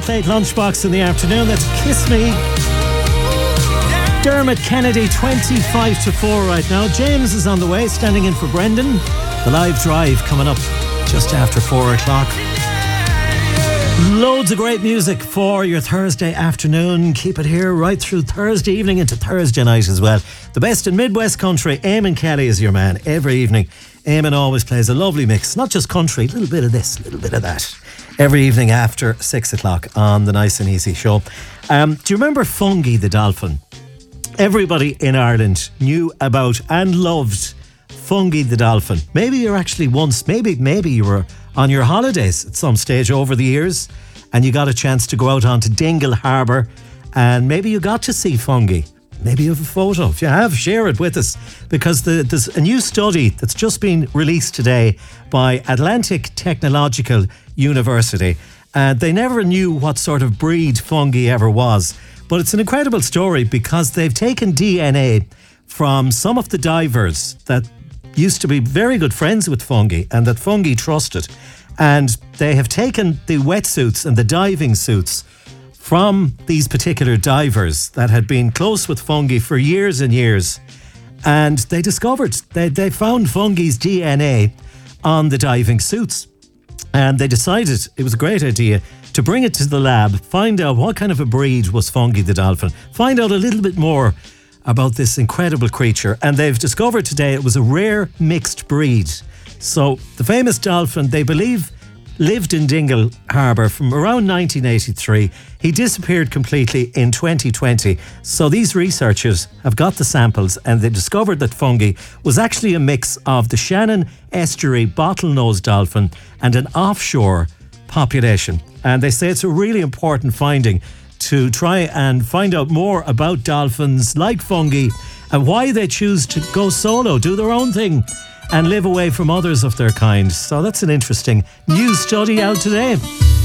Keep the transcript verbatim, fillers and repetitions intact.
Plate Lunchbox in the afternoon. That's Kiss Me. Dermot Kennedy, twenty-five to four right now. James is on the way, standing in for Brendan. The live drive coming up just after four o'clock. Loads of great music for your Thursday afternoon. Keep it here right through Thursday evening into Thursday night as well. The best in Midwest country. Eamon Kelly is your man every evening. Eamon always plays a lovely mix, not just country, a little bit of this, a little bit of that, every evening after six o'clock on the Nice and Easy show. Um, do you remember Fungie the dolphin? Everybody in Ireland knew about and loved Fungie the dolphin. Maybe you're actually once, maybe maybe you were on your holidays at some stage over the years and you got a chance to go out onto Dingle Harbour and maybe you got to see Fungie. Maybe you have a photo. If you have, share it with us, because the, there's a new study that's just been released today by Atlantic Technological University. And they never knew what sort of breed Fungie ever was. But it's an incredible story because they've taken D N A from some of the divers that used to be very good friends with Fungie and that Fungie trusted. And they have taken the wetsuits and the diving suits from these particular divers that had been close with Fungie for years and years. And they discovered, they, they found Fungie's D N A on the diving suits. And they decided it was a great idea to bring it to the lab, find out what kind of a breed was Fungie the dolphin, find out a little bit more about this incredible creature. And they've discovered today it was a rare mixed breed. So the famous dolphin, they believe, lived in Dingle Harbour from around nineteen eighty-three. He disappeared completely in twenty twenty. So these researchers have got the samples and they discovered that Fungie was actually a mix of the Shannon Estuary bottlenose dolphin and an offshore population. And they say it's a really important finding to try and find out more about dolphins like Fungie and why they choose to go solo, do their own thing and live away from others of their kind. So that's an interesting new study out today.